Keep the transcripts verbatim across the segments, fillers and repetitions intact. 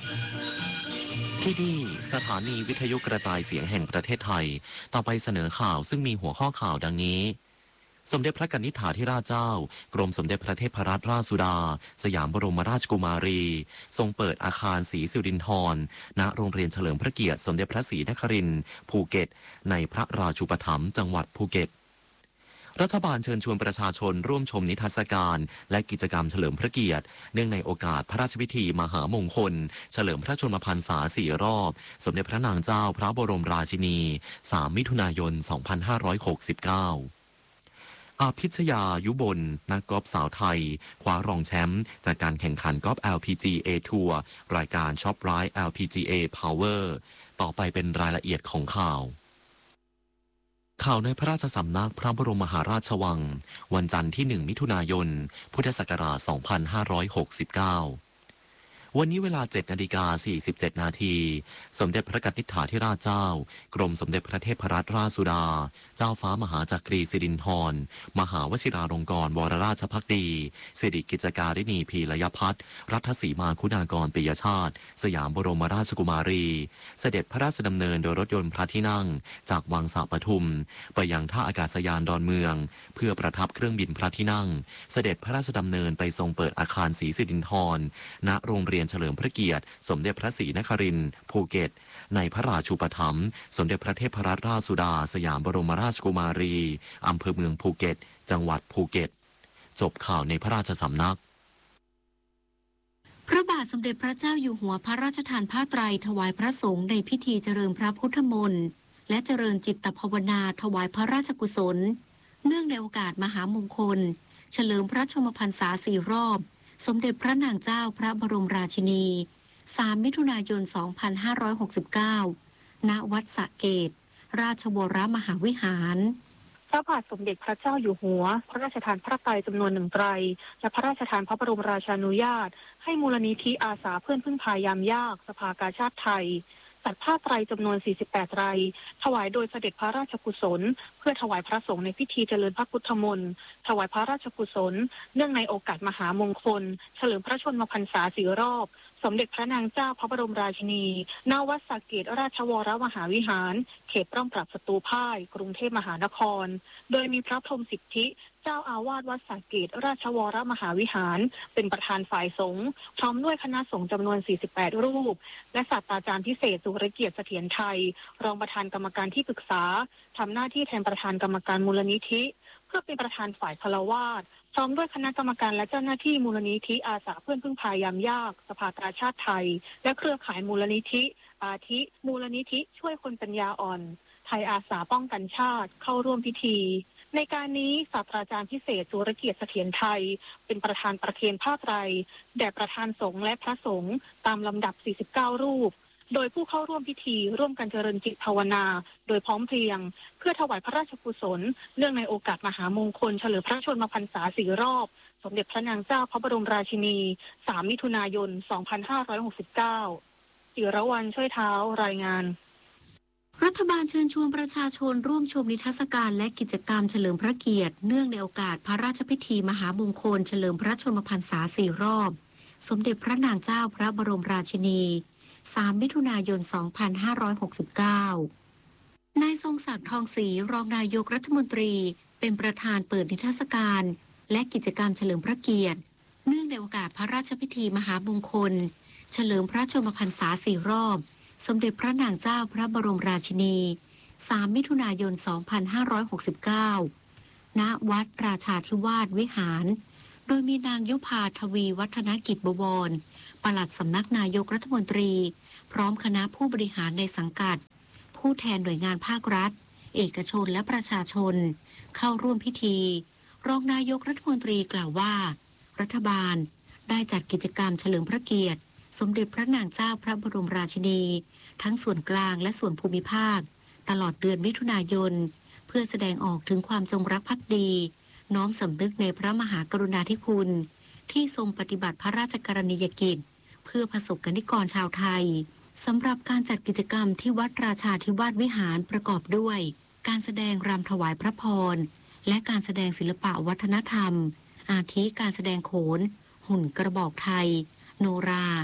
ที่นี่สถานีวิทยุกระจายเสียงแห่งประเทศไทยต่อไปเสนอข่าวซึ่งมีหัวข้อข่าวดังนี้สมเด็จพระกนิษฐาธิราชเจ้ากรมสมเด็จพระเทพรัตนราชสุดาสยามบรมราชกุมารีทรงเปิดอาคารศรีสิรินธรณโรงเรียนเฉลิมพระเกียรติสมเด็จพระศรีนครินทร์ภูเก็ตในพระราชูปถัมภ์จังหวัดภูเก็ตรัฐบาลเชิญชวนประชาชนร่วมชมนิทรรศการและกิจกรรมเฉลิมพระเกียรติเนื่องในโอกาสพระราชพิธีมหามงคลเฉลิมพระชนมพรรษาสี่รอบสมเด็จพระนางเจ้าพระบรมราชินีสามมิถุนายนสองพันห้าร้อยหกสิบเก้าอาพิชยายุบลนักกอล์ฟสาวไทยคว้ารองแชมป์จากการแข่งขันกอล์ฟ แอล พี จี เอ ทัวร์รายการช็อปไรท์ แอล พี จี เอ Power ต่อไปเป็นรายละเอียดของข่าวข่าวในพระราชสำนักพระบรมมหาราชวังวันจันทร์ที่หนึ่งมิถุนายนพุทธศักราชสองพันห้าร้อยหกสิบเก้าวันนี้เวลา เจ็ดนาฬิกาสี่สิบเจ็ดนาทีสมเด็จพระกนิษฐาธิราชเจ้ากรมสมเด็จพระเทพรัตนราชสุดาเจ้าฟ้ามหาจักรีสิรินธรมหาวชิราลงกรณ์วรราชภักดีสิริกิจการินีพีรยพัฒน์รัฐสีมาคุณากรปิยชาติสยามบรมราชกุมารีเสด็จพระราชดำเนินโดยรถยนต์พระที่นั่งจากวังสะปทุมไปยังท่าอากาศยานดอนเมืองเพื่อประทับเครื่องบินพระที่นั่งเสด็จพระราชดำเนินไปทรงเปิดอาคารศรีสิรินธรณโรงเรียนเฉลิมพระเกียรติสมเด็จพระศรีนครินทร์ภูเก็ตในพระราชูปถัมภ์สมเด็จพระเทพรัตนราชสุดาสยามบรมราชกุมารีอำเภอเมืองภูเก็ตจังหวัดภูเก็ตจบข่าวในพระราชสำนักพระบาทสมเด็จพระเจ้าอยู่หัวพระราชทานผ้าไตรถวายพระสงฆ์ในพิธีเจริญพระพุทธมนต์และเจริญจิตภาวนาถวายพระราชกุศลเนื่องในโอกาสมหามงคลเฉลิมพระชนมพรรษาสี่รอบสมเด็จพระนางเจ้าพระบรมราชินีสามมิถุนายนสองพันห้าร้อยหกสิบเก้าณวัดสระเกตราชวรมหาวิหารพระบาทสมเด็จพระเจ้าอยู่หัวพระราชทานพระไตรจำนวนหนึ่งไตรและพระราชทานพระบรมราชานุญาตให้มูลนิธิอาสาเพื่อนพึ่งพายามยากสภากาชาดไทยจัดผ้าไตรจำนวนสี่สิบแปดไตรถวายโดยเสด็จพระราชกุศลเพื่อถวายพระสงฆ์ในพิธีเจริญพระพุทธมนต์ถวายพระราชกุศลเนื่องในโอกาสมหามงคลเฉลิมพระชนมพรรษาสี่รอบสมเด็จพระนางเจ้าพระบรมราชินีณวัดสระเกตราชวรมหาวิหารเขตป้อมปราบศัตรูพ่ายกรุงเทพมหานครโดยมีพระพรหมสิทธิเจ้าอาวาสวัดสระเกตราชวรมหาวิหารเป็นประธานฝ่ายสงฆ์พร้อมด้วยคณะสงฆ์จำนวนสี่สิบแปดรูปและศาสตราจารย์พิเศษสุรเกียรติเสถียรไทยรองประธานกรรมการที่ปรึกษาทำหน้าที่แทนประธานกรรมการมูลนิธิเพื่อเป็นประธานฝ่ายฆราวาสพร้อมด้วยคณะกรรมการและเจ้าหน้าที่มูลนิธิอาสาเพื่อนพึ่งพายามยากสภากาชาดไทยและเครือข่ายมูลนิธิอาทิมูลนิธิช่วยคนปัญญาอ่อนไทยอาสาป้องกันชาติเข้าร่วมพิธีในการนี้ศาสตราจารย์พิเศษสุรเกียรติเสถียรไทยเป็นประธานประเคนผ้าไตรแด่ประธานสงฆ์และพระสงฆ์ตามลำดับสี่สิบเก้ารูปโดยผู้เข้าร่วมพิธีร่วมกันเจริญจิตภาวนาโดยพร้อมเพรียงเพื่อถวายพระราชกุศลเนื่องในโอกาสมหามงคลเฉลิมพระชนมพรรษาสี่รอบสมเด็จพระนางเจ้าพระบรมราชินีสามมิถุนายนสองพันห้าร้อยหกสิบเก้าจิรวรรณช่วยเท้ารายงานรัฐบาลเชิญชวนประชาชนร่วมชมนิทรรศการและกิจกรรมเฉลิมพระเกียรติเนื่องในโอกาสพระราชพิธีมหามงคลเฉลิมพระชนมพรรษาสี่รอบสมเด็จพระนางเจ้าพระบรมราชินีสามมิถุนายนสองพันห้าร้อยหกสิบเก้านายทรงศักดิ์ทองศรีรองนายกรัฐมนตรีเป็นประธานเปิดนิทรรศการและกิจกรรมเฉลิมพระเกียรติเนื่องในโอกาสพระราชพิธีมหามงคลเฉลิมพระชนมพรรษาสี่รอบสมเด็จพระนางเจ้าพระบรมราชินีสามมิถุนายนสองพันห้าร้อยหกสิบเก้าณวัดราชาธิวาสวิหารโดยมีนางยุพาทวีวัฒนกิจบวรปลัดสำนักนายกรัฐมนตรีพร้อมคณะผู้บริหารในสังกัดผู้แทนหน่วยงานภาครัฐเอกชนและประชาชนเข้าร่วมพิธีรองนายกรัฐมนตรีกล่าวว่ารัฐบาลได้จัดกิจกรรมเฉลิมพระเกียรติสมเด็จพระนางเจ้าพระบรมราชินีทั้งส่วนกลางและส่วนภูมิภาคตลอดเดือนมิถุนายนเพื่อแสดงออกถึงความจงรักภักดีน้อมสำนึกในพระมหากรุณาธิคุณที่ทรงปฏิบัติพระราชกรณียกิจเพื่อประสบกนิกรชาวไทยสำหรับการจัดกิจกรรมที่วัดราชาธิวาสวิหารประกอบด้วยการแสดงรำถวายพระพรและการแสดงศิลปะวัฒนธรรมอาทิการแสดงโขนหุ่นกระบอกไทยโนรา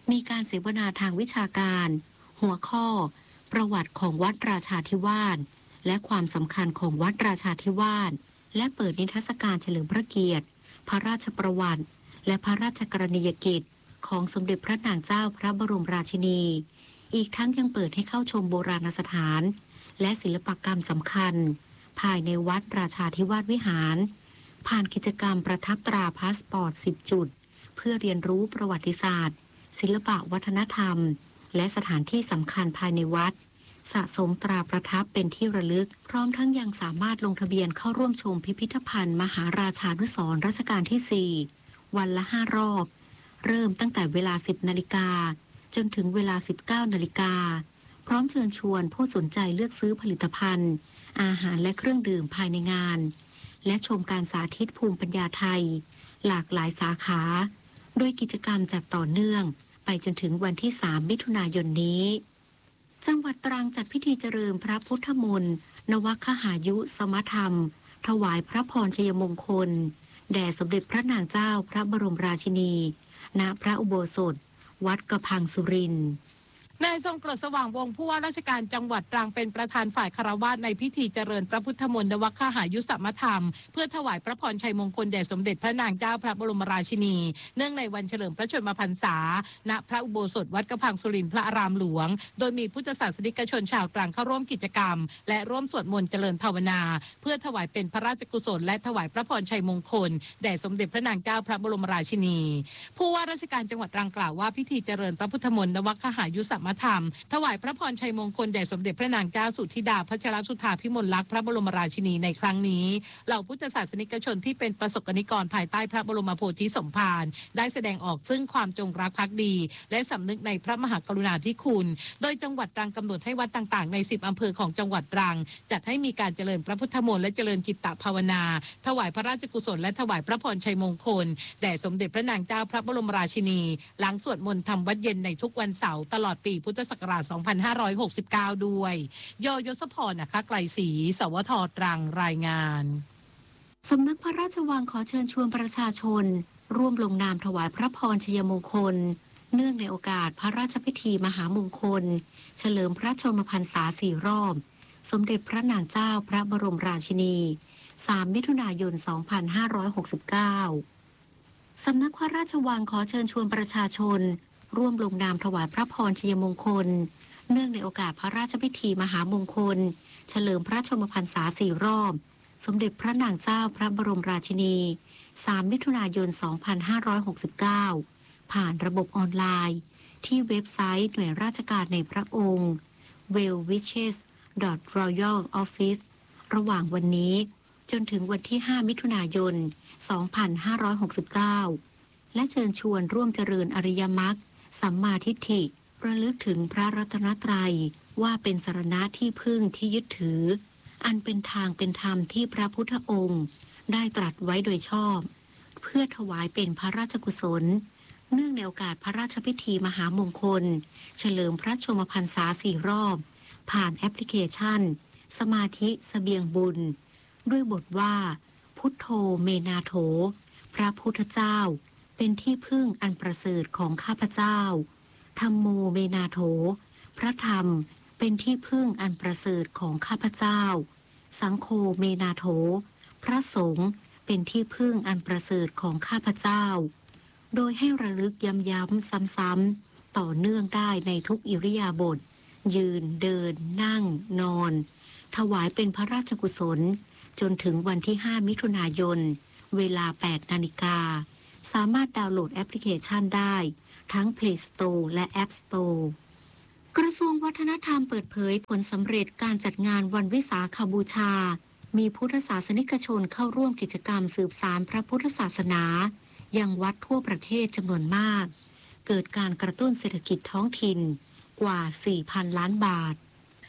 มีการเสวนาทางวิชาการ หัวข้อ ประวัติของวัดราชาธิวาสและความสำคัญของวัดราชาธิวาสและเปิดนิทรรศการเฉลิมพระเกียรติ พระราชประวัติและพระราชกรณียกิจของสมเด็จพระนางเจ้าพระบรมราชินีอีกทั้งยังเปิดให้เข้าชมโบราณสถานและศิลปกรรมสำคัญภายในวัดราชาธิวาสวิหารผ่านกิจกรรมประทับตราพาสปอร์ตสิบจุดเพื่อเรียนรู้ประวัติศาสตร์ศิลปะวัฒนธรรมและสถานที่สำคัญภายในวัดสะสมตราประทับเป็นที่ระลึกพร้อมทั้งยังสามารถลงทะเบียนเข้าร่วมชมพิพิธภัณฑ์มหาราชานุสรณ์รัชกาลที่สี่วันละห้ารอบเริ่มตั้งแต่เวลาสิบนาฬิกาจนถึงเวลาสิบเก้านาฬิกาพร้อมเชิญชวนผู้สนใจเลือกซื้อผลิตภัณฑ์อาหารและเครื่องดื่มภายในงานและชมการสาธิตภูมิปัญญาไทยหลากหลายสาขาโดยกิจกรรมจัดต่อเนื่องไปจนถึงวันที่สามมิถุนายนนี้จังหวัดตรังจัดพิธีเจริญพระพุทธมนต์นวคหายุสมธรรมถวายพระพรชัยมงคลแด่สมเด็จพระนางเจ้าพระบรมราชินีณพระอุโบสถวัดกระพังสุรินทร์นายทรงกรดสว่างวงศ์ผู้ว่าราชการจังหวัดตรังเป็นประธานฝ่ายคารวะในพิธีเจริญพระพุทธมนต์นวคหายุสมธรรมเพื่อถวายพระพรชัยมงคลแด่สมเด็จพระนางเจ้าพระบรมราชินีเนื่องในวันเฉลิมพระชนมพรรษาณพระอุโบสถวัดกระพังสุรินทร์พระอารามหลวงโดยมีพุทธศาสนิกชนชาวตรังเข้าร่วมกิจกรรมและร่วมสวดมนต์เจริญภาวนาเพื่อถวายเป็นพระราชกุศลและถวายพระพรชัยมงคลแด่สมเด็จพระนางเจ้าพระบรมราชินีผู้ว่าราชการจังหวัดตรังกล่าวว่าพิธีเจริญพระพุทธมนต์นวคหายุสมธรรมถวายพระพรชัยมงคลแด่สมเด็จพระนางเจ้าสุธิดาพัชรสุธาภิมลลักษณ์พระบรมราชินีในครั้งนี้เหล่าพุทธศาสนิกชนที่เป็นประสบกนิกรภายใต้พระบรมโพธิสมภารได้แสดงออกซึ่งความจงรักภักดีและสำนึกในพระมหากรุณาธิคุณโดยจังหวัดตรังกำหนดให้วัดต่างๆในสิบอำเภอของจังหวัดตรังจัดให้มีการเจริญพระพุทธมนต์และเจริญจิตตภาวนาถวายพระราชกุศลและถวายพระพรชัยมงคลแด่สมเด็จพระนางเจ้าพระบรมราชินีหลังสวดมนต์ทำวัดเย็นในทุกวันเสาร์ตลอดปีพุทธศักราชสองพันห้าร้อยหกสิบเก้าด้วยยยศพรนะคะไกลศรีสวทตรังรายงานสำนักพระราชวังขอเชิญชวนประชาชนร่วมลงนามถวายพระพรชัยมงคลเนื่องในโอกาสพระราชพิธีมหามงคลเฉลิมพระชนมพรรษาสี่รอบสมเด็จพระนางเจ้าพระบรมราชินีสามมิถุนายนสองพันห้าร้อยหกสิบเก้าสำนักพระราชวังขอเชิญชวนประชาชนร่วมลงนามถวายพระพรชัยมงคลเนื่องในโอกาสพระราชพิธีมหามงคลเฉลิมพระชนมพรรษาสี่รอบสมเด็จพระนางเจ้าพระบรมราชินีสามมิถุนายนสองพันห้าร้อยหกสิบเก้าผ่านระบบออนไลน์ที่เว็บไซต์หน่วยราชการในพระองค์ เวลวิชเชส ดอท รอยัล ออฟฟิศ ระหว่างวันนี้จนถึงวันที่ห้ามิถุนายนสองพันห้าร้อยหกสิบเก้าและเชิญชวนร่วมเจริญอริยมรรคสัมมาทิฏฐิระลึกถึงพระรัตนตรัยว่าเป็นสรณะที่พึ่งที่ยึดถืออันเป็นทางเป็นธรรมที่พระพุทธองค์ได้ตรัสไว้โดยชอบเพื่อถวายเป็นพระราชกุศลเนื่องในโอกาสพระราชพิธีมหามงคลเฉลิมพระชนมพรรษาสี่รอบผ่านแอปพลิเคชันสมาธิเสบียงบุญด้วยบทว่าพุทโธเมนาโถพระพุทธเจ้าเป็นที่พึ่งอันประเสริฐของข้าพเจ้าธัมโมเมนาโถพระธรรมเป็นที่พึ่งอันประเสริฐของข้าพเจ้าสังโฆเมนาโถพระสงฆ์เป็นที่พึ่งอันประเสริฐของข้าพเจ้าโดยให้ระลึกย้ำๆซ้ำๆต่อเนื่องได้ในทุกอิริยาบถยืนเดินนั่งนอนถวายเป็นพระราชกุศลจนถึงวันที่ห้ามิถุนายนเวลาแปดนาฬิกาสามารถดาวน์โหลดแอปพลิเคชันได้ทั้ง Play Store และ App Store กระทรวงวัฒนธรรมเปิดเผยผลสำเร็จการจัดงานวันวิสาขบูชามีพุทธศาสนิกชนเข้าร่วมกิจกรรมสืบสานพระพุทธศาสนายังวัดทั่วประเทศจำนวนมากเกิดการกระตุ้นเศรษฐกิจท้องถิ่นกว่า สี่พัน ล้านบาท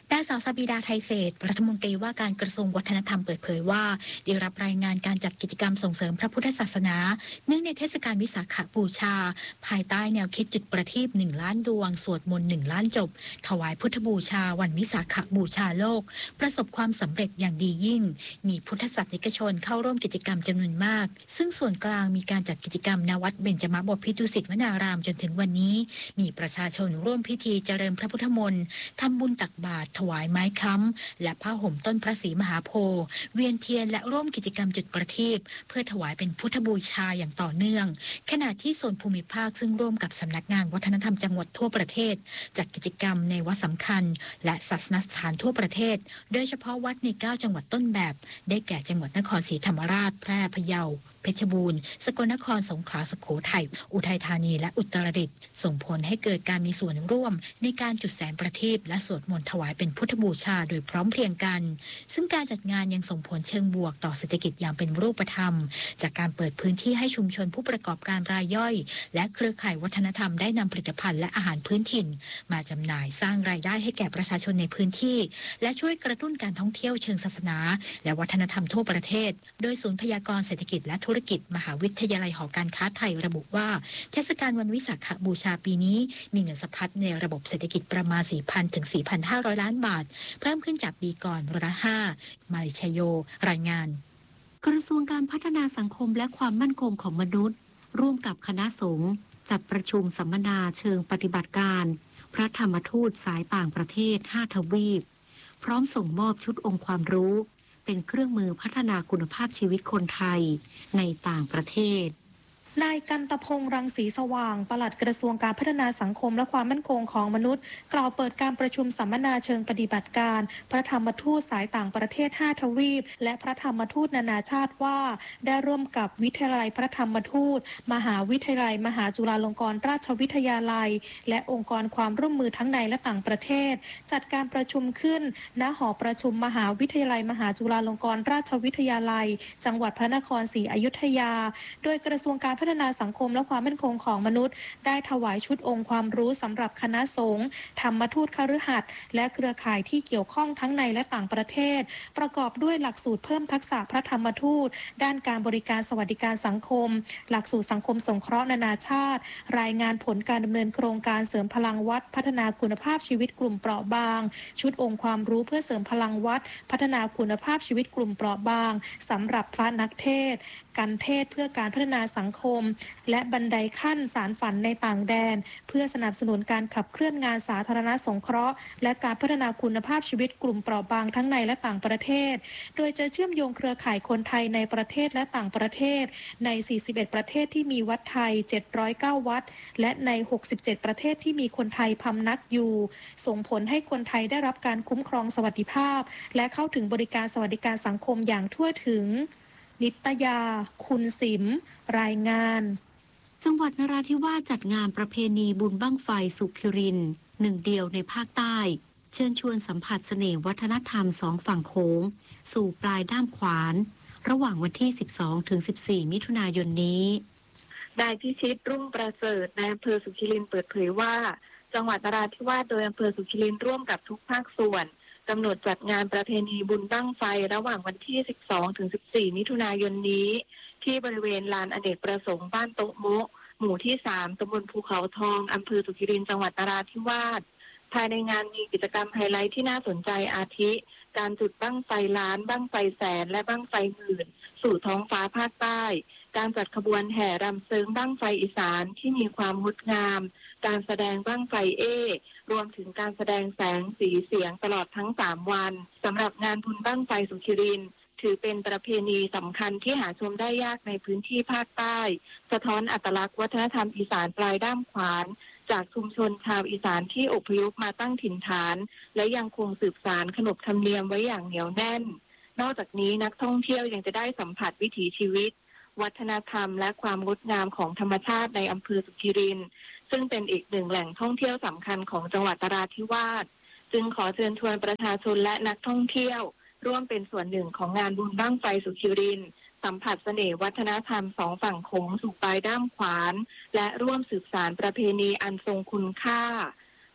ด้านสาวสบีดาไทยเศรษฐ์รัฐมนตรีว่าการกระทรวงวัฒนธรรมเปิดเผยว่าได้รับรายงานการจัดกิจกรรมส่งเสริมพระพุทธศาสนาเนื่องในเทศกาลวิสาขบูชาภายใต้แนวคิดจุดประทีปหนึ่งล้านดวงสวดมนต์หนึ่งล้านจบถวายพุทธบูชาวันวิสาขบูชาโลกประสบความสำเร็จอย่างดียิ่งมีพุทธศาสนิกชนเข้าร่วมกิจกรรมจำนวนมากซึ่งส่วนกลางมีการจัดกิจกรรมณวัดเบญจมบพิตรดุสิตวนารามจนถึงวันนี้มีประชาชนร่วมพิธีเจริญพระพุทธมนต์ทำบุญตักบาตรถวายไม้ค้ำและผ้าห่มต้นพระศรีมหาโพธิ์เวียนเทียนและร่วมกิจกรรมจุดประทีปเพื่อถวายเป็นพุทธบูชาอย่างต่อเนื่องขณะที่ส่วนภูมิภาคซึ่งร่วมกับสำนักงานวัฒนธรรมจังหวัดทั่วประเทศจัดกิจกรรมในวัดสำคัญและศาสนสถานทั่วประเทศโดยเฉพาะวัดในเก้าจังหวัดต้นแบบได้แก่จังหวัดนครศรีธรรมราชแพร่พะเยาเพชรบูรณ์สกลนครสงขลาสุโขทัยอุทัยธานีและอุตรดิตถ์ส่งผลให้เกิดการมีส่วนร่วมในการจุดแสงประทีปและสวดมนต์ถวายเป็นพุทธบูชาโดยพร้อมเพรียงกันซึ่งการจัดงานยังส่งผลเชิงบวกต่อเศรษฐกิจอย่างเป็นรูปธรรมจากการเปิดพื้นที่ให้ชุมชนผู้ประกอบการรายย่อยและเครือข่ายวัฒนธรรมได้นำผลิตภัณฑ์และอาหารพื้นถิ่นมาจำหน่ายสร้างรายได้ให้แก่ประชาชนในพื้นที่และช่วยกระตุ้นการท่องเที่ยวเชิงศาสนาและวัฒนธรรมทั่วประเทศโดยศูนย์พยากรณ์เศรษฐกิจและธุรกิจมหาวิทยาลัยหอการค้าไทยระบุว่าเทศกาลวันวิสาขบูชาปีนี้มีเงินสะพัดในระบบเศรษฐกิจประมาณ สี่พัน ถึง สี่พันห้าร้อย ล้านบาทเพิ่มขึ้นจากปีก่อนร้อยละห้ามาลิชโยรายงานกระทรวงการพัฒนาสังคมและความมั่นคงของมนุษย์ร่วมกับคณะสงฆ์จัดประชุมสัมมนาเชิงปฏิบัติการพระธรรมทูตสายต่างประเทศห้าทวีปพร้อมส่งมอบชุดองค์ความรู้เป็นเครื่องมือพัฒนาคุณภาพชีวิตคนไทยในต่างประเทศนายกันตพงษ์รังสีสว่างปลัดกระทรวงการพัฒนาสังคมและความมั่นคงของมนุษย์กล่าวเปิดการประชุมสัมมนาเชิงปฏิบัติการพระธรรมทูตสายต่างประเทศห้าทวีปและพระธรรมทูตนานาชาติว่าได้ร่วมกับวิทยาลัยพระธรรมทูตมหาวิทยาลัยมหาจุฬาลงกรณราชวิทยาลัยและองค์กรความร่วมมือทั้งในและต่างประเทศจัดการประชุมขึ้นณหอประชุมมหาวิทยาลัยมหาจุฬาลงกรณราชวิทยาลัยจังหวัดพระนครศรีอยุธยาโดยกระทรวงการพัฒนาสังคมและความมั่นคงของมนุษย์ได้ถวายชุดองค์ความรู้สำหรับคณะสงฆ์ธรรมทูตคฤหัสถ์และเครือข่ายที่เกี่ยวข้องทั้งในและต่างประเทศประกอบด้วยหลักสูตรเพิ่มทักษะพระธรรมทูตด้านการบริการสวัสดิการสังคมหลักสูตรสังคมสงเคราะห์นานาชาติรายงานผลการดำเนินโครงการเสริมพลังวัดพัฒนาคุณภาพชีวิตกลุ่มเปราะบางชุดองค์ความรู้เพื่อเสริมพลังวัดพัฒนาคุณภาพชีวิตกลุ่มเปราะบางสำหรับพระนักเทศน์การเทศเพื่อการพัฒนาสังคมและบันไดขั้นสารฝันในต่างแดนเพื่อสนับสนุนการขับเคลื่อนงานสาธารณสงเคราะห์และการพัฒนาคุณภาพชีวิตกลุ่มเปราะบางทั้งในและต่างประเทศโดยจะเชื่อมโยงเครือข่ายคนไทยในประเทศและต่างประเทศในสี่สิบเอ็ดประเทศที่มีวัดไทยเจ็ดร้อยเก้าวัดและในหกสิบเจ็ดประเทศที่มีคนไทยพำนักอยู่ส่งผลให้คนไทยได้รับการคุ้มครองสวัสดิภาพและเข้าถึงบริการสวัสดิการสังคมอย่างทั่วถึงนิตยาคุณสิมรายงานจังหวัดนราธิวาสจัดงานประเพณีบุญบั้งไฟสุขิรินหนึ่งเดียวในภาคใต้เชิญชวนสัมผัสเสน่ห์วัฒนธรรมสองฝั่งโขงสู่ปลายด้ามขวานระหว่างวันที่ สิบสองถึงสิบสี่ มิถุนายนนี้นายพิชิตรุ่งประเสริฐนายอำเภอสุขิรินเปิดเผยว่าจังหวัดนราธิวาสโดยอำเภอสุขิรินร่วมกับทุกภาคส่วนกำหนดจัดงานประเพณีบุญบั้งไฟระหว่างวันที่ สิบสองถึงสิบสี่ มิถุนายนนี้ที่บริเวณลานอเนกประสงค์บ้านโต๊ะโมะหมู่ที่สามตำบลภูเขาทองอำเภอสุขิรินจังหวัดนราธิวาสภายในงานมีกิจกรรมไฮไลท์ที่น่าสนใจอาทิการจุดบั้งไฟล้านบั้งไฟแสนและบั้งไฟหมื่นสู่ท้องฟ้าภาคใต้การจัดขบวนแห่รำเซิงบั้งไฟอีสานที่มีความงดงามการแสดงบั้งไฟเอรวมถึงการแสดงแสงสีเสียงตลอดทั้งสามวันสำหรับงานบุญบั้งไฟสุขิรินถือเป็นประเพณีสำคัญที่หาชมได้ยากในพื้นที่ภาคใต้สะท้อนอัตลักษณ์วัฒนธรรมอีสานปลายด้ามขวานจากชุมชนชาวอีสานที่อพยพมาตั้งถิ่นฐานและยังคงสืบสานขนบธรรมเนียมไว้อย่างเหนียวแน่นนอกจากนี้นักท่องเที่ยวยังจะได้สัมผัสวิถีชีวิตวัฒนธรรมและความงดงามของธรรมชาติในอำเภอสุขิรินซึ่งเป็นอีกหนึ่งแหล่งท่องเที่ยวสำคัญของจังหวัดนราธิวาสจึงขอเชิญชวนประชาชนและนักท่องเที่ยวร่วมเป็นส่วนหนึ่งของงานบุญบั้งไฟสุขิรินสัมผัสเสน่ห์วัฒนธรรมสองฝั่งโขงสู่ปลายด้ามขวานและร่วมสืบสานประเพณีอันทรงคุณค่า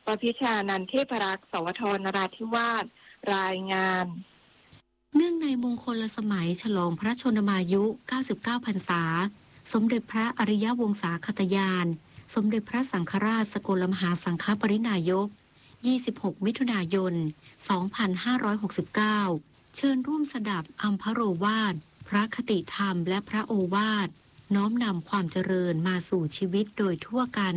ประพิชานันท์เทพรักษ์สวท นราธิวาสรายงานเนื่องในมงคลสมัยฉลองพระชนมายุ เก้าสิบเก้า พรรษาสมเด็จพระอริยวงศาคตยานสมเด็จพระสังฆราชสกลมหาสังฆปรินายก ยี่สิบหก มิถุนายน สองพันห้าร้อยหกสิบเก้า เชิญร่วมสดับอัมพโรวาท พระคติธรรมและพระโอวาท น้อมนำความเจริญมาสู่ชีวิตโดยทั่วกัน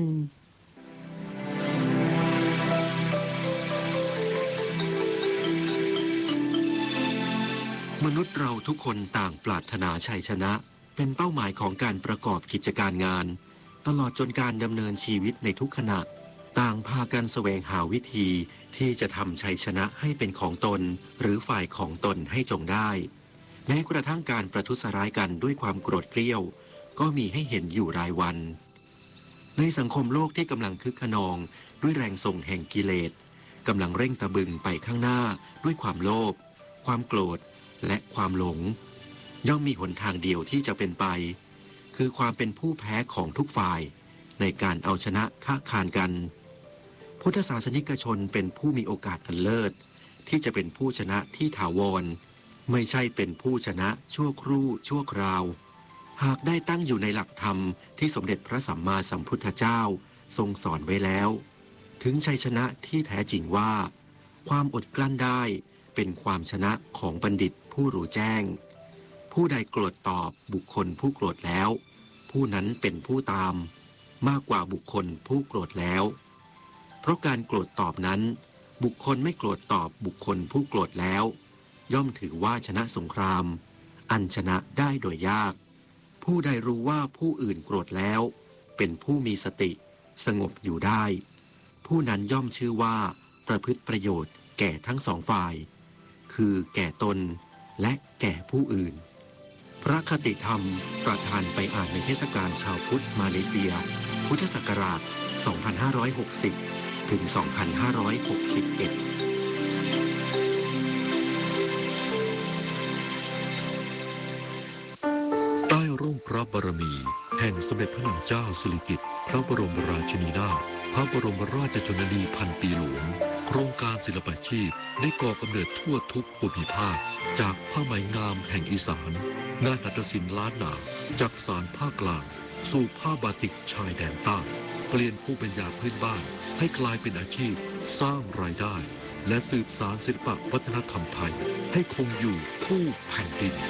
มนุษย์เราทุกคนต่างปรารถนาชัยชนะเป็นเป้าหมายของการประกอบกิจการงานตลอดจนการดำเนินชีวิตในทุกขณะต่างพากันแสวงหาวิธีที่จะทำชัยชนะให้เป็นของตนหรือฝ่ายของตนให้จงได้แม้กระทั่งการประทุษร้ายกันด้วยความโกรธเกรี้ยวก็มีให้เห็นอยู่รายวันในสังคมโลกที่กำลังคึกขนองด้วยแรงส่งแห่งกิเลสกำลังเร่งตะบึงไปข้างหน้าด้วยความโลภความโกรธและความหลงย่อมมีหนทางเดียวที่จะเป็นไปคือความเป็นผู้แพ้ของทุกฝ่ายในการเอาชนะค้าคานกันพุทธศาสนิกชนเป็นผู้มีโอกาสอันเลิศที่จะเป็นผู้ชนะที่ถาวรไม่ใช่เป็นผู้ชนะชั่วครู่ชั่วคราวหากได้ตั้งอยู่ในหลักธรรมที่สมเด็จพระสัมมาสัมพุทธเจ้าทรงสอนไว้แล้วถึงชัยชนะที่แท้จริงว่าความอดกลั้นได้เป็นความชนะของบัณฑิตผู้รู้แจ้งผู้ใดโกรธตอบบุคคลผู้โกรธแล้วผู้นั้นเป็นผู้ตามมากกว่าบุคคลผู้โกรธแล้วเพราะการโกรธตอบนั้นบุคคลไม่โกรธตอบบุคคลผู้โกรธแล้วย่อมถือว่าชนะสงครามอันชนะได้โดยยากผู้ใดรู้ว่าผู้อื่นโกรธแล้วเป็นผู้มีสติสงบอยู่ได้ผู้นั้นย่อมชื่อว่าประพฤติประโยชน์แก่ทั้งสองฝ่ายคือแก่ตนและแก่ผู้อื่นพระคติธรรมประทานไปอ่านในเทศกาลชาวพุทธมาเลเซียพุทธศักราช สองพันห้าร้อยหกสิบ ถึง สองพันห้าร้อยหกสิบเอ็ดใต้ร่มพระบารมีแห่งสมเด็จพระนางเจ้าสิริกิติ์พระบรมราชินีนาถพระบรมราชชนนีพันปีหลวงโครงการศิลปาชีพได้ก่อกำเนิดทั่วทุกภูมิภาคจากผ้าไหมงามแห่งอีสานงานหัตถศิลป์ล้านนาจากสารภาคกลางสู่ผ้าบาติกชายแดนใต้เปลี่ยนภูมิปัญญาพื้นบ้านให้กลายเป็นอาชีพสร้างรายได้และสืบสานศิลปวัฒนธรรมไทยให้คงอยู่คู่แผ่นดิน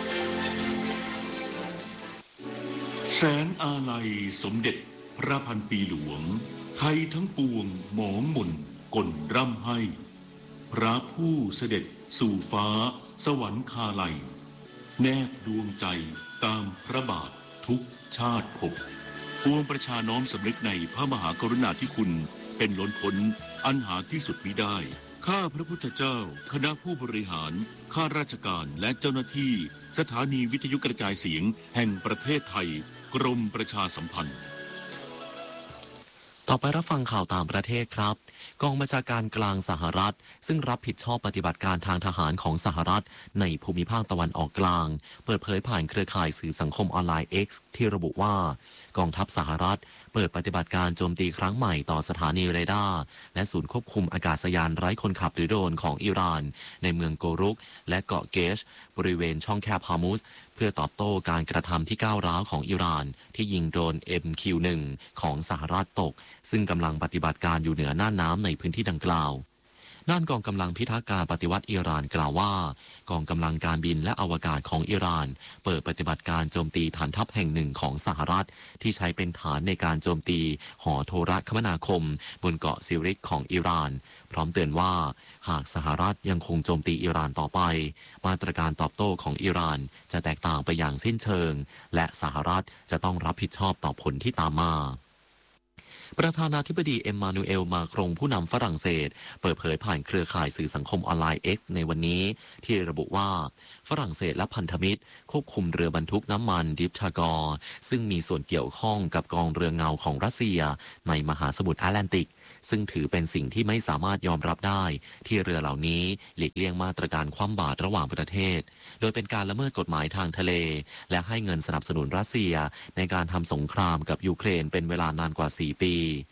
แสนอาลัยสมเด็จพระพันปีหลวงไทยทั้งปวงหมองหม่นกลร่ำให้พระผู้เสด็จสู่ฟ้าสวรรคาลัยแนบดวงใจตามพระบาททุกชาติภพปวงประชาน้อมสำนึกในพระมหากรุณาธิคุณเป็นล้นพ้นอันหาที่สุดมิได้ข้าพระพุทธเจ้าคณะผู้บริหารข้าราชการและเจ้าหน้าที่สถานีวิทยุกระจายเสียงแห่งประเทศไทยกรมประชาสัมพันธ์ต่อไปรับฟังข่าวต่างประเทศครับกองบัญชาการกลางสหรัฐซึ่งรับผิดชอบปฏิบัติการทางทหารของสหรัฐในภูมิภาคตะวันออกกลางเปิดเผยผ่านเครือข่ายสื่อสังคมออนไลน์ X ที่ระบุว่ากองทัพสหรัฐเปิดปฏิบัติการโจมตีครั้งใหม่ต่อสถานีเรดาร์และศูนย์ควบคุมอากาศยานไร้คนขับหรือโดรนของอิหร่านในเมืองโกรุกและเกาะเกชบริเวณช่องแคบฮอร์มุซเพื่อตอบโต้การกระทำที่ก้าวร้าวของอิหร่านที่ยิงโดรน เอ็ม คิว หนึ่ง ของสหรัฐตกซึ่งกำลังปฏิบัติการอยู่เหนือน่านน้ำในพื้นที่ดังกล่าวด้านกองกำลังพิทักษ์การปฏิวัติอิหร่านกล่าวว่ากองกำลังการบินและอวกาศของอิหร่านเปิดปฏิบัติการโจมตีฐานทัพแห่งหนึ่งของสหรัฐที่ใช้เป็นฐานในการโจมตีหอโทรคมนาคมบนเกาะซิริกของอิหร่านพร้อมเตือนว่าหากสหรัฐยังคงโจมตีอิหร่านต่อไปมาตรการตอบโต้ของอิหร่านจะแตกต่างไปอย่างสิ้นเชิงและสหรัฐจะต้องรับผิดชอบต่อผลที่ตามมาประธานาธิบดีเอ็มมานูเอลมาครงผู้นำฝรั่งเศสเปิดเผยผ่านเครือข่ายสื่อสังคมออนไลน์ X ในวันนี้ที่ระบุว่าฝรั่งเศสและพันธมิตรควบคุมเรือบรรทุกน้ำมันดิฟชากอร์ซึ่งมีส่วนเกี่ยวข้องกับกองเรือเงาของรัสเซียในมหาสมุทรแอตแลนติกซึ่งถือเป็นสิ่งที่ไม่สามารถยอมรับได้ที่เรือเหล่านี้หลีกเลี่ยงมาตรการคว่ำบาตรระหว่างประเทศโดยเป็นการละเมิดกฎหมายทางทะเลและให้เงินสนับสนุนรัสเซียในการทำสงครามกับยูเครนเป็นเวลานานกว่าสี่ปี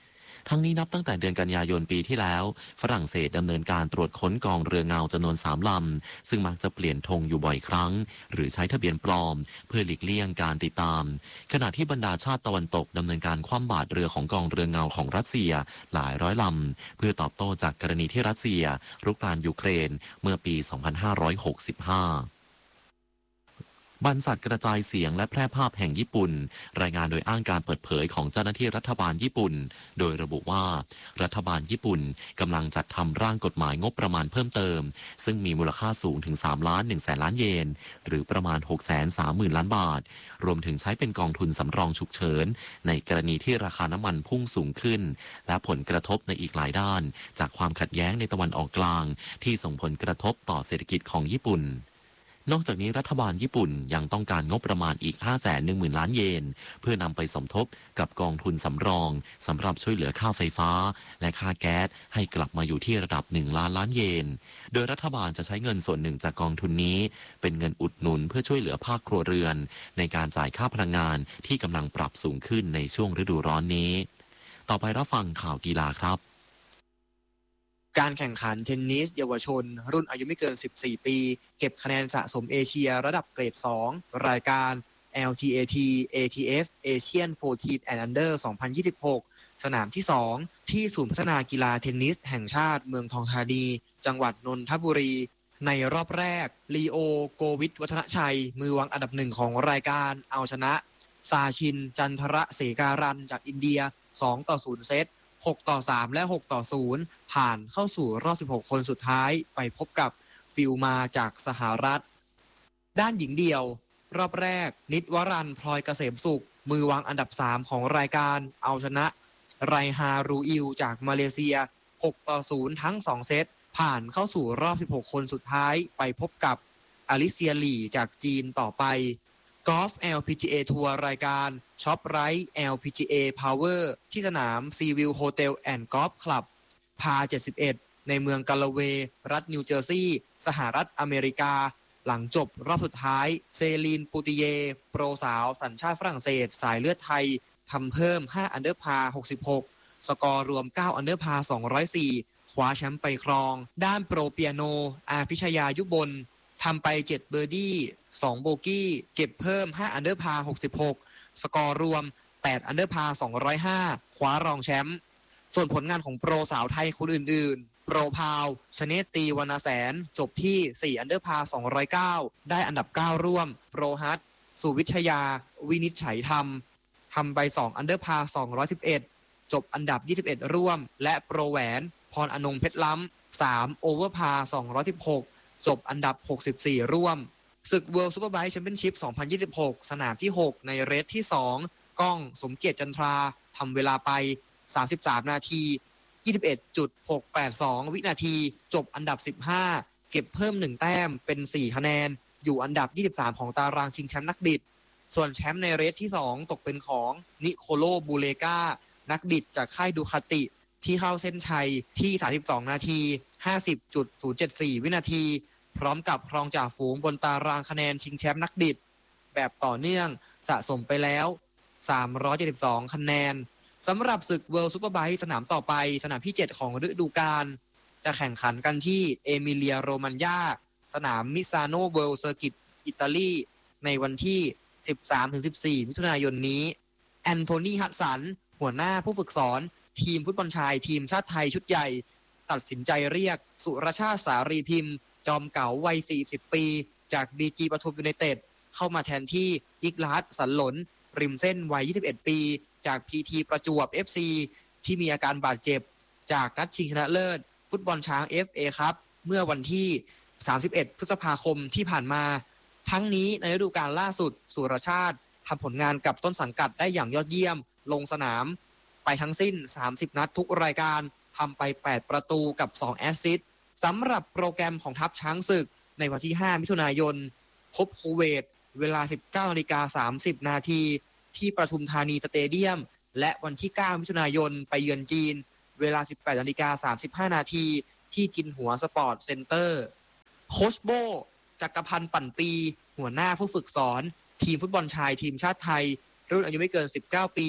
ทั้งนี้นับตั้งแต่เดือนกันยายนปีที่แล้วฝรั่งเศสดำเนินการตรวจค้นกองเรือเงาจำนวนสามลำซึ่งมักจะเปลี่ยนธงอยู่บ่อยครั้งหรือใช้ทะเบียนปลอมเพื่อหลีกเลี่ยงการติดตามขณะที่บรรดาชาติตะวันตกดำเนินการคว่ำบาตรเรือของกองเรือเงาของรัสเซียหลายร้อยลำเพื่อตอบโต้จากกรณีที่รัสเซียรุกรานยูเครนเมื่อปี สองพันห้าร้อยหกสิบห้าบรรษัทกระจายเสียงและแพร่ภาพแห่งญี่ปุ่นรายงานโดยอ้างการเปิดเผยของเจ้าหน้าที่รัฐบาลญี่ปุ่นโดยระบุว่ารัฐบาลญี่ปุ่นกำลังจัดทำร่างกฎหมายงบประมาณเพิ่มเติมซึ่งมีมูลค่าสูงถึงสามล้านหนึ่งแสนล้านเยนหรือประมาณ หกแสนสามหมื่นล้านบาทรวมถึงใช้เป็นกองทุนสำรองฉุกเฉินในกรณีที่ราคาน้ำมันพุ่งสูงขึ้นและผลกระทบในอีกหลายด้านจากความขัดแย้งในตะวันออกกลางที่ส่งผลกระทบต่อเศรษฐกิจของญี่ปุ่นนอกจากนี้รัฐบาลญี่ปุ่นยังต้องการงบประมาณอีก ห้าแสนหนึ่งหมื่นล้านเยนเพื่อนำไปสมทบกับกองทุนสำรองสำหรับช่วยเหลือค่าไฟฟ้าและค่าแก๊สให้กลับมาอยู่ที่ระดับหนึ่งล้านล้านเยนโดยรัฐบาลจะใช้เงินส่วนหนึ่งจากกองทุนนี้เป็นเงินอุดหนุนเพื่อช่วยเหลือภาคครัวเรือนในการจ่ายค่าพลังงานที่กำลังปรับสูงขึ้นในช่วงฤดูร้อนนี้ต่อไปรับฟังข่าวกีฬาครับการแข่งขันเทนนิสเยาวชนรุ่นอายุไม่เกินสิบสี่ปีเก็บคะแนนสะสมเอเชียระดับเกรดสองรายการ แอล ที เอ ที เอ ที เอฟ Asian สิบสี่ and Under สองพันยี่สิบหกสนามที่สองที่ศูนย์พัฒนากีฬาเทนนิสแห่งชาติเมืองทองธานีจังหวัดนนทบุรีในรอบแรกลีโอโกวิทวัฒนชัยมือวางอันดับหนึ่งของรายการเอาชนะซาชินจันทระเสการันจากอินเดียสองต่อศูนย์เซตหกต่อสามและหกต่อศูนย์ผ่านเข้าสู่รอบสิบหกคนสุดท้ายไปพบกับฟิลมาจากสหรัฐด้านหญิงเดี่ยวรอบแรกนิตวรันพลอยเกษมสุขมือวางอันดับสามของรายการเอาชนะไรฮารูอิวจากมาเลเซียหกต่อศูนย์ทั้งสองเซตผ่านเข้าสู่รอบสิบหกคนสุดท้ายไปพบกับอลิเซียหลี่จากจีนต่อไปกอล์ฟ แอล พี จี เอ ทัวร์รายการช็อปไรท์ แอล พี จี เอ Power ที่สนาม Seaview Hotel and Golf Club พาเจ็ดสิบเอ็ดในเมืองกาลาเวย์รัฐนิวเจอร์ซีย์สหรัฐอเมริกาหลังจบรอบสุดท้ายเซลีนปูติเยโปรสาวสัญชาติฝรั่งเศสสายเลือดไทยทำเพิ่มห้าอันเดอร์พาหกสิบหกสกอร์รวมเก้าอันเดอร์พาสองร้อยสี่คว้าแชมป์ไปครองด้านโปรเปียโนอาพิชยายุบลทำไปเจ็ดเบอร์ดี้สองโบกี้เก็บเพิ่มห้าอันเดอร์พาหกสิบหกสกอร์รวมแปดอันเดอร์พาสองร้อยห้าคว้ารองแชมป์ส่วนผลงานของโปรสาวไทยคนอื่นๆโปรพาวชเนตตีวรรณแสนจบที่สี่อันเดอร์พาสองร้อยเก้าได้อันดับเก้าร่วมโปรฮัทสุวิชยาวินิจฉัยธรรมทำไปสองอันเดอร์พาสองร้อยสิบเอ็ดจบอันดับยี่สิบเอ็ดร่วมและโปรแหวนพรอนงเพชรล้ำสามโอเวอร์พาสองร้อยสิบหกจบอันดับหกสิบสี่ร่วมศึก World Superbike Championship สองพันยี่สิบหกสนามที่หกในเรสที่สองก้องสมเกียรติจันทราทำเวลาไปสามสิบสามนาที ยี่สิบเอ็ดจุดหกแปดสอง วินาทีจบอันดับสิบห้าเก็บเพิ่มหนึ่งแต้มเป็นสี่คะแนนอยู่อันดับยี่สิบสามของตารางชิงแชมป์นักบิดส่วนแชมป์ในเรสที่สองตกเป็นของนิโคโลบูเลกานักบิดจากค่ายดูคาติที่เข้าเส้นชัยที่สามสิบสองนาที ห้าสิบจุดศูนย์เจ็ดสี่ วินาทีพร้อมกับครองจ่าฝูงบนตารางคะแนนชิงแชมป์นักบิดแบบต่อเนื่องสะสมไปแล้วสามร้อยเจ็ดสิบสองคะแนนสำหรับศึก World Superbike สนามต่อไปสนามที่เจ็ดของฤดูกาลจะแข่งขันกันที่เอมิเลียโรมันญาสนามมิซาโนเวิลด์เซอร์กิตอิตาลีในวันที่ สิบสามถึงสิบสี่ มิถุนายนนี้แอนโทนีฮัตสันหัวหน้าผู้ฝึกสอนทีมฟุตบอลชายทีมชาติไทยชุดใหญ่ตัดสินใจเรียกสุรชาติสารีพิมพ์จอมเก๋าวัยสี่สิบปีจาก บี จี ปทุมยูไนเต็ดเข้ามาแทนที่อิกลาสสันหลนริมเส้นวัยยี่สิบเอ็ดปีจาก พี ที ประจวบ เอฟ ซี ที่มีอาการบาดเจ็บจากนัดชิงชนะเลิศฟุตบอลช้าง เอฟ เอ ครับเมื่อวันที่สามสิบเอ็ดพฤษภาคมที่ผ่านมาทั้งนี้ในฤดูกาลล่าสุดสุรชาติทำผลงานกับต้นสังกัดได้อย่างยอดเยี่ยมลงสนามไปทั้งสิ้นสามสิบนัดทุกรายการทำไปแปดประตูกับสองแอสซิสต์สำหรับโปรแกรมของทัพช้างศึกในวันที่ห้ามิถุนายนพบคูเวตเวลา สิบเก้านาฬิกาสามสิบนาทีที่ปทุมธานีสเตเดียมและวันที่เก้ามิถุนายนไปเยือนจีนเวลา สิบแปดนาฬิกาสามสิบห้านาทีที่จินหัวสปอร์ตเซ็นเตอร์โค้ชโบจักรพันธ์ปั่นปีหัวหน้าผู้ฝึกสอนทีมฟุตบอลชายทีมชาติไทยรุ่นอายุไม่เกินสิบเก้าปี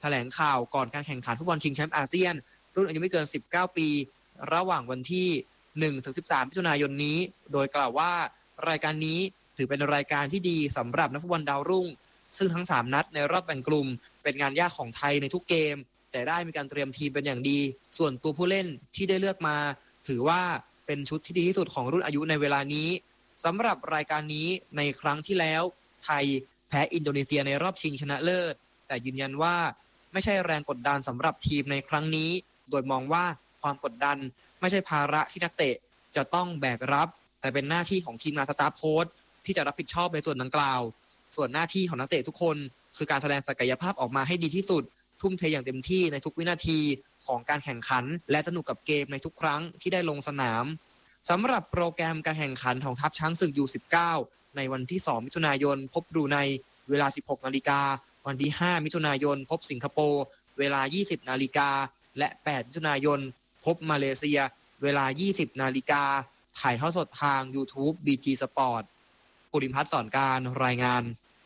แถลงข่าวก่อนการแข่งขันฟุตบอลชิงแชมป์อาเซียนรุ่นอายุไม่เกินสิบเก้าปีระหว่างวันที่หนึ่งถึงสิบสามมิถุนายนนี้โดยกล่าวว่ารายการนี้ถือเป็นรายการที่ดีสำหรับนักฟุตบอลดาวรุ่งซึ่งทั้งสามนัดในรอบแบ่งกลุ่มเป็นงานยากของไทยในทุกเกมแต่ได้มีการเตรียมทีมเป็นอย่างดีส่วนตัวผู้เล่นที่ได้เลือกมาถือว่าเป็นชุดที่ดีที่สุดของรุ่นอายุในเวลานี้สำหรับรายการนี้ในครั้งที่แล้วไทยแพ้อินโดนีเซียในรอบชิงชนะเลิศแต่ยืนยันว่าไม่ใช่แรงกดดันสำหรับทีมในครั้งนี้โดยมองว่าความกดดันไม่ใช่ภาระที่นักเตะจะต้องแบกรับแต่เป็นหน้าที่ของทีมงานสตาฟโค้ชที่จะรับผิดชอบในส่วนดังกล่าวส่วนหน้าที่ของนักเตะทุกคนคือการแสดงศักยภาพออกมาให้ดีที่สุดทุ่มเทอย่างเต็มที่ในทุกวินาทีของการแข่งขันและสนุกกับเกมในทุกครั้งที่ได้ลงสนามสำหรับโปรแกรมการแข่งขันของทัพช้างศึก ยู สิบเก้า ในวันที่สองมิถุนายนพบบรูไนเวลา สิบหกนาฬิกาวันที่ห้ามิถุนายนพบสิงคโปร์เวลา ยี่สิบนาฬิกาและแปดมิถุนายนพบมาเลเซียเวลา ยี่สิบนาฬิกาถ่ายทอดสดทาง YouTube บี จี Sport ปุริมพัฒน์สอนการรายงาน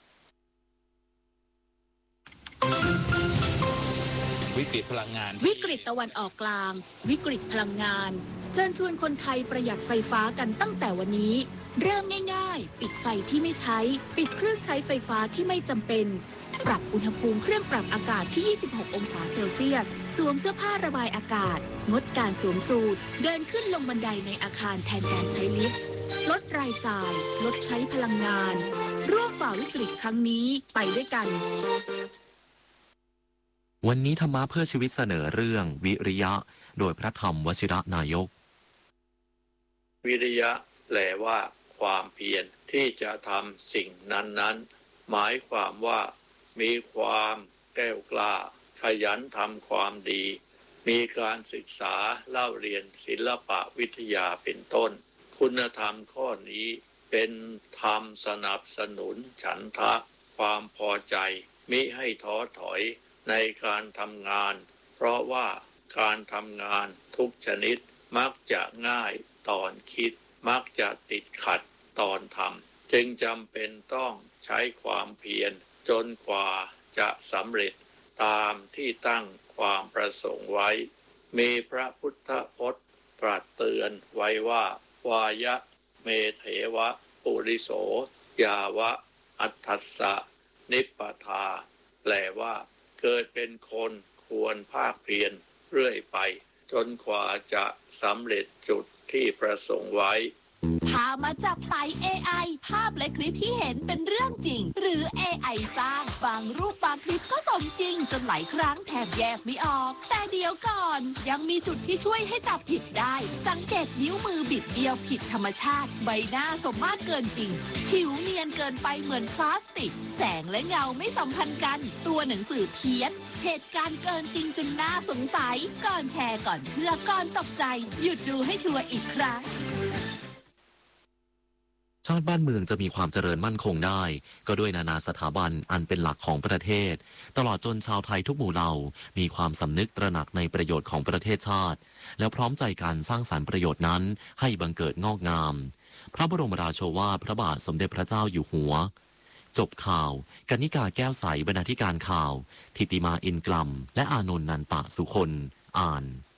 วิกฤตพลังงานวิกฤตตะวันออกกลางวิกฤตพลังงานเชิญชวนคนไทยประหยัดไฟฟ้ากันตั้งแต่วันนี้เริ่มง่ายๆปิดไฟที่ไม่ใช้ปิดเครื่องใช้ไฟฟ้าที่ไม่จำเป็นปรับอุณหภูมิเครื่องปรับอากาศที่ยี่สิบหกองศาเซลเซียสสวมเสื้อผ้าระบายอากาศงดการสวมสูทเดินขึ้นลงบันไดในอาคารแทนการใช้ลิฟต์ลดรายจ่ายลดใช้พลังงานร่วมฝ่าวิกฤตครั้งนี้ไปด้วยกันวันนี้ธรรมะเพื่อชีวิตเสนอเรื่องวิริยะโดยพระธรรมวชิระนายกวิริยะแปลว่าความเพียรที่จะทำสิ่งนั้นๆหมายความว่ามีความแกล้วกล้าขยันทำความดีมีการศึกษาเล่าเรียนศิลปะวิทยาเป็นต้นคุณธรรมข้อนี้เป็นธรรมสนับสนุนฉันทะความพอใจมิให้ท้อถอยในการทำงานเพราะว่าการทำงานทุกชนิดมักจะง่ายตอนคิดมักจะติดขัดตอนทำจึงจำเป็นต้องใช้ความเพียรจนกว่าจะสำเร็จตามที่ตั้งความประสงค์ไว้มีพระพุทธพจน์ตรัสเตือนไว้ว่าวายะเมเถวะปุริโสยาวะอัตถัสสะนิปปทาแปลว่าเกิดเป็นคนควรภาคเพียรเรื่อยไปจนกว่าจะสำเร็จจุดที่ประสงค์ไว้พามาจับไต่ เอ ไอ ภาพและคลิปที่เห็นเป็นเรื่องจริงหรือ เอ ไอ สร้างบางรูปบางคลิปก็สมจริงจนหลายครั้งแทบแยกไม่ออกแต่เดี๋ยวก่อนยังมีจุดที่ช่วยให้จับผิดได้สังเกตนิ้วมือบิดเบี้ยวผิดธรรมชาติใบหน้าสมมาตรเกินจริงผิวเนียนเกินไปเหมือนพลาสติกแสงและเงาไม่สัมพันธ์กันตัวหนังสือเพี้ยนเหตุการณ์เกินจริงจนน่าสงสัยก่อนแชร์ก่อนเชื่อก่อนตกใจหยุดดูให้ชัวร์อีกครั้งชาติบ้านเมืองจะมีความเจริญมั่นคงได้ก็ด้วยนานาสถาบันอันเป็นหลักของประเทศตลอดจนชาวไทยทุกหมู่เหล่ามีความสำนึกตระหนักในประโยชน์ของประเทศชาติแล้วพร้อมใจการสร้างสรรค์ประโยชน์นั้นให้บังเกิดงอกงามพระบรมราโชวาทพระบาทสมเด็จพระเจ้าอยู่หัวจบข่าวกนิกาแก้วใสบรรณาธิการข่าวธิติมาอินกลัมและอานนท์นันตะสุคนอ่าน